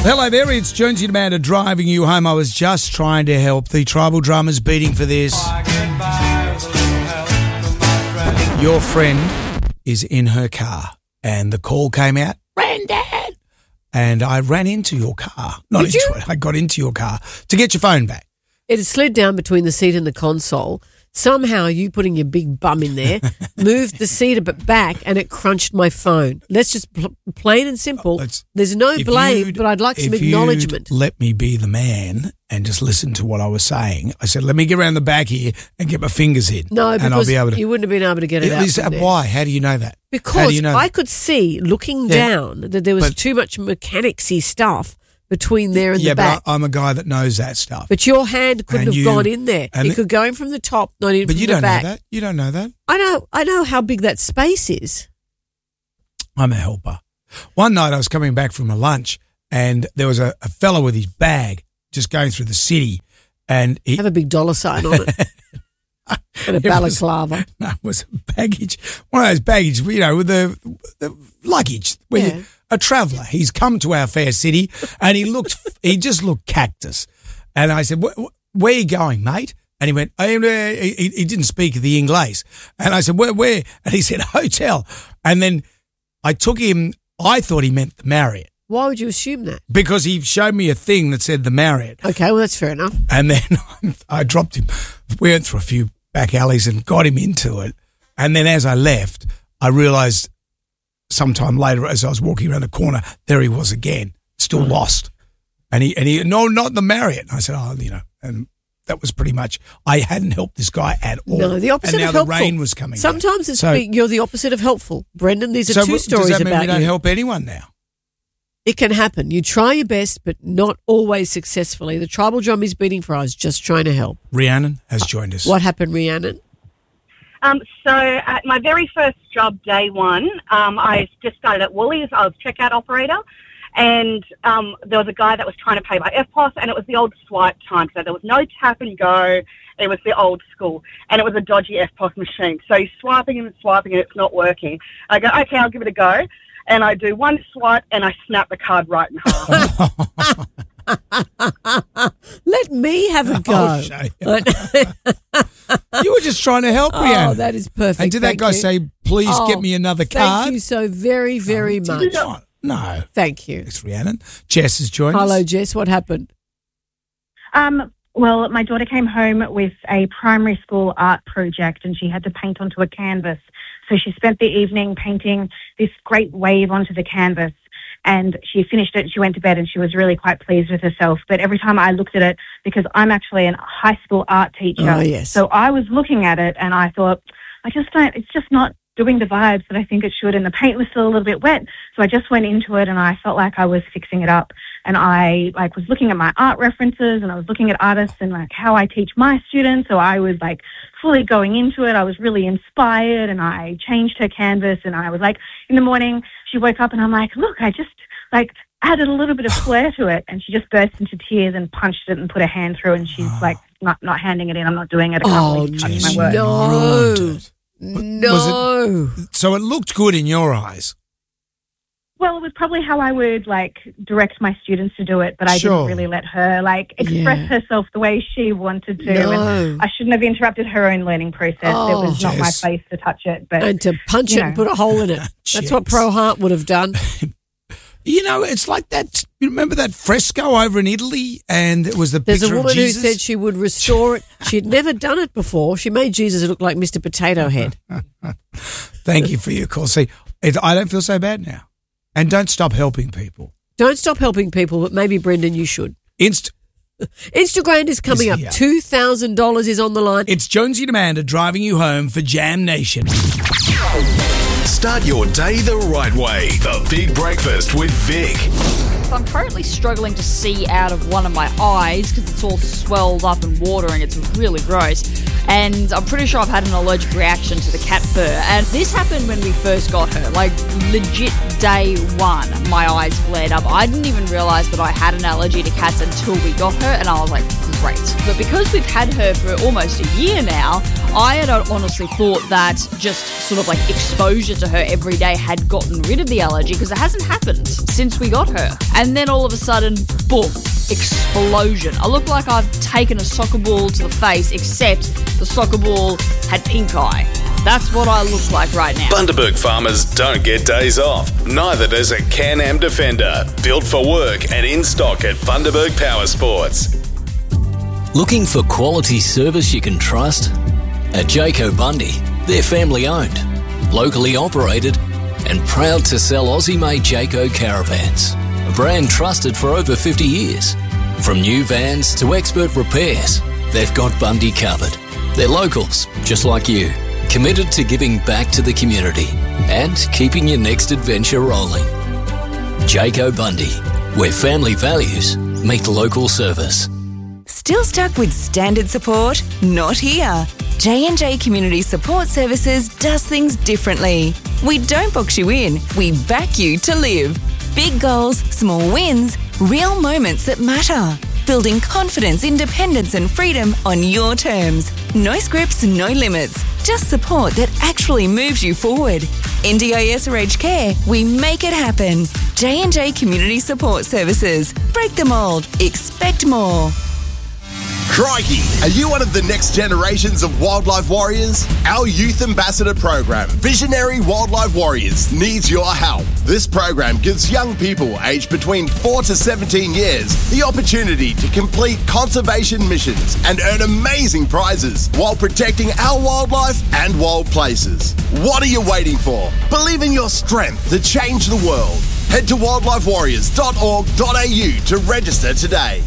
Hello there, it's Jonesy and Amanda driving you home. I was just trying to help. The tribal drummer's beating for this. Your friend is in her car and the call came out, Brandon! And I ran into your car. I got into your car to get your phone back. It had slid down between the seat and the console. Somehow you putting your big bum in there moved the seat a bit back and it crunched my phone. Let's just plain and simple. There's no blame, but I'd like some acknowledgement. Let me be the man and just listen to what I was saying. I said, let me get around the back here and get my fingers in. No, because and I'll be able to, you wouldn't have been able to get it out from there. Why? How do you know that? Because I could see, looking down, that there was too much mechanicsy stuff between there and the back. Yeah, but I'm a guy that knows that stuff. But your hand couldn't have gone in there. It could go in from the top, not in from the back. But you don't know that. I know how big that space is. I'm a helper. One night I was coming back from a lunch and there was a fellow with his bag just going through the city and he... Have a big dollar sign on it. And a balaclava. No, it was baggage. One of those baggage, with the luggage. A traveller. He's come to our fair city and he just looked cactus. And I said, where are you going, mate? And he went, he didn't speak the English. And I said, where? And he said, hotel. And then I took him, I thought he meant the Marriott. Why would you assume that? Because he showed me a thing that said the Marriott. Okay, well, that's fair enough. And then I dropped him. We went through a few back alleys and got him into it. And then as I left, I realised sometime later as I was walking around the corner, there he was again, still lost. And he, no, not the Marriott. And I said, and that was pretty much, I hadn't helped this guy at all. No, the opposite of helpful. And now the rain was coming. Sometimes you're the opposite of helpful. Brendan, these are two stories about you. Does that mean we don't help anyone now? It can happen. You try your best, but not always successfully. The tribal drum is beating for us, just trying to help. Rhiannon has joined us. What happened, Rhiannon? So at my very first job, day one, I just started at Woolies. I was checkout operator, and there was a guy that was trying to pay by EFTPOS, and it was the old swipe time, so there was no tap and go. It was the old school, and it was a dodgy EFTPOS machine. So he's swiping and it's not working. I go, okay, I'll give it a go, and I do one swipe, and I snap the card right in half. Let me have a go. You were just trying to help, Rhiannon. Oh, that is perfect. And did that guy say, please get me another card? Thank you so very, very much. No. Thank you. Thanks, Rhiannon. Jess has joined us. Hello, Jess. What happened? Well, my daughter came home with a primary school art project and she had to paint onto a canvas. So she spent the evening painting this great wave onto the canvas. And she finished it, she went to bed and she was really quite pleased with herself. But every time I looked at it, because I'm actually a high school art teacher, so I was looking at it and I thought, it's just not doing the vibes that I think it should. And the paint was still a little bit wet. So I just went into it and I felt like I was fixing it up. And I was looking at my art references and I was looking at artists and how I teach my students. So I was fully going into it. I was really inspired and I changed her canvas and I was in the morning, she woke up and I'm like, look, I just added a little bit of flair to it. And she just burst into tears and punched it and put her hand through and she's not handing it in. I'm not doing it. I can't believe touch my work. No. So it looked good in your eyes. Well, it was probably how I would direct my students to do it, but I didn't really let her express herself the way she wanted to. No. And I shouldn't have interrupted her own learning process. It was not my place to touch it. But and to punch it and put a hole in it. That's what Pro Heart would have done. It's like that. You remember that fresco over in Italy? And it was the picture of Jesus? There's a woman who said she would restore it. She'd never done it before. She made Jesus look like Mr. Potato Head. Thank you for your call. See, I don't feel so bad now. And don't stop helping people. Don't stop helping people, but maybe, Brendan, you should. Instagram is coming up. $2,000 is on the line. It's Jonesy and Amanda driving you home for Jam Nation. Start your day the right way. The Big Breakfast with Vic. I'm currently struggling to see out of one of my eyes because it's all swelled up and watering. It's really gross. And I'm pretty sure I've had an allergic reaction to the cat fur. And this happened when we first got her. Legit day one, my eyes flared up. I didn't even realise that I had an allergy to cats until we got her. And I was like, great. But because we've had her for almost a year now, I had honestly thought that just sort of like exposure to her every day had gotten rid of the allergy, because it hasn't happened since we got her. And then all of a sudden, boom, explosion. I look like I've taken a soccer ball to the face, except the soccer ball had pink eye. That's what I look like right now. Bundaberg farmers don't get days off. Neither does a Can-Am Defender. Built for work and in stock at Bundaberg Power Sports. Looking for quality service you can trust? At Jayco Bundy, they're family owned, locally operated, and proud to sell Aussie-made Jayco caravans, a brand trusted for over 50 years. From new vans to expert repairs, they've got Bundy covered. They're locals, just like you, committed to giving back to the community and keeping your next adventure rolling. Jayco Bundy, where family values meet local service. Still stuck with standard support? Not here. J&J Community Support Services does things differently. We don't box you in, we back you to live. Big goals, small wins, real moments that matter. Building confidence, independence and freedom on your terms. No scripts, no limits. Just support that actually moves you forward. NDIS or aged care, we make it happen. J&J Community Support Services. Break the mould. Expect more. Crikey, are you one of the next generations of wildlife warriors? Our Youth Ambassador program, Visionary Wildlife Warriors, needs your help. This program gives young people aged between 4 to 17 years the opportunity to complete conservation missions and earn amazing prizes while protecting our wildlife and wild places. What are you waiting for? Believe in your strength to change the world. Head to wildlifewarriors.org.au to register today.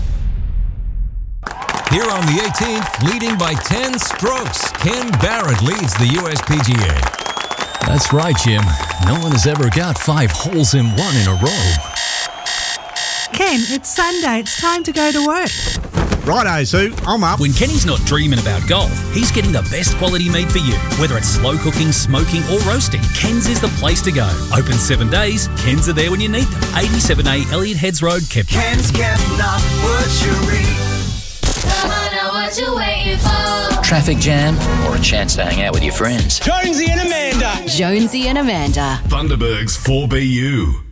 Here on the 18th, leading by 10 strokes, Ken Barrett leads the USPGA. That's right, Jim. No one has ever got 5 holes in one in a row. Ken, it's Sunday. It's time to go to work. Righto, Sue. I'm up. When Kenny's not dreaming about golf, he's getting the best quality meat for you. Whether it's slow cooking, smoking or roasting, Ken's is the place to go. Open 7 days, Ken's are there when you need them. 87A Elliot Heads Road, Kepler. Ken's Kepler Butchery. What you waiting for? Traffic jam or a chance to hang out with your friends? Jonesy and Amanda. Jonesy and Amanda. Bundaberg's 4BU.